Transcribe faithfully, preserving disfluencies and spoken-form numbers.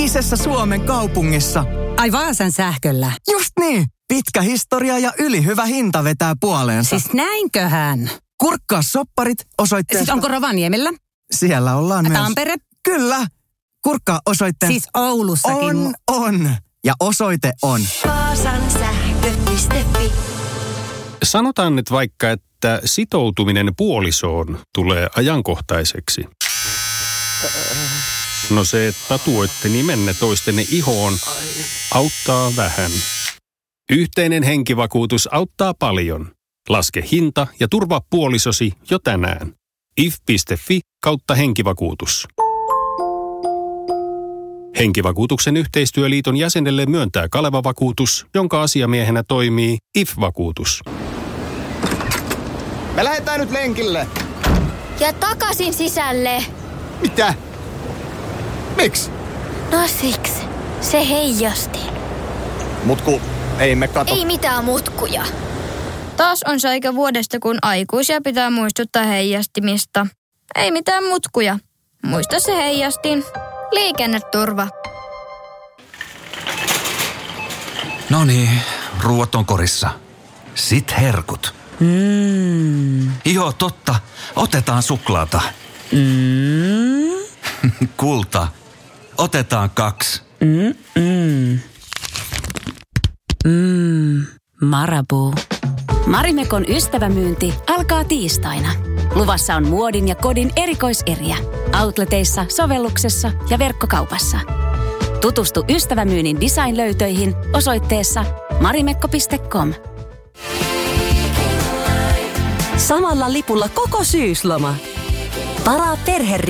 Isessä Suomen kaupungissa. Ai Vaasan sähköllä. Just niin. Pitkä historia ja ylihyvä hinta vetää puoleensa. Siis näinköhän? Kurkkaa sopparit osoitteesta. Siis onko Rovaniemellä? Siellä ollaan myös. Tampere? Kyllä. Kurkkaa osoitteesta. Siis Oulussakin. On, on. Ja osoite on. Vaasan sähkö piste fi. Sanotaan nyt vaikka, että sitoutuminen puolisoon tulee ajankohtaiseksi. No se, että tatuoitte nimenne toistenne ihoon, auttaa vähän. Yhteinen henkivakuutus auttaa paljon. Laske hinta ja turvaa puolisosi jo tänään. if piste fi kautta henkivakuutus. Henkivakuutuksen yhteistyöliiton jäsenelle myöntää Kaleva-vakuutus, jonka asiamiehenä toimii I F-vakuutus. Me lähdetään nyt lenkille. Ja takaisin sisälle. Mitä? Miksi? No siksi. Se heijasti. Mutku, ei me kato. Ei mitään mutkuja. Taas on se aika vuodesta, kun aikuisia pitää muistuttaa heijastimista. Ei mitään mutkuja. Muista se heijastin. Liikenneturva. Noniin, ruuat on korissa. Sit herkut. Mm. Joo, totta. Otetaan suklaata. Mm. Kulta. Otetaan kaksi. Mm-mm. Mm. Marabou. Marimekon ystävämyynti alkaa tiistaina. Luvassa on muodin ja kodin erikoiseriä. Outleteissa, sovelluksessa ja verkkokaupassa. Tutustu ystävämyynnin design-löytöihin osoitteessa marimekko piste com. Samalla lipulla koko syysloma. Varaa perhe